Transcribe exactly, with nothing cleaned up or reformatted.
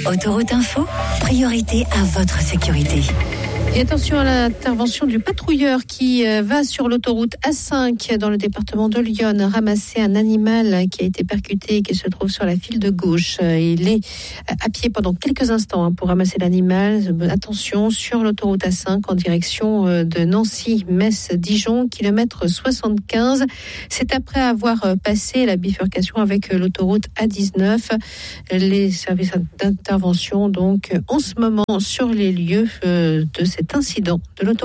Autoroute Info, priorité à votre sécurité. Et attention à l'intervention du patrouilleur qui va sur l'autoroute A cinq dans le département de Lyon ramasser un animal qui a été percuté et qui se trouve sur la file de gauche. Il est à pied pendant quelques instants pour ramasser l'animal. Attention sur l'autoroute A cinq en direction de Nancy, Metz, Dijon, kilomètre soixante-quinze. C'est après avoir passé la bifurcation avec l'autoroute A dix-neuf. Les services d'intervention donc en ce moment sur les lieux de cet incident de l'autoroute.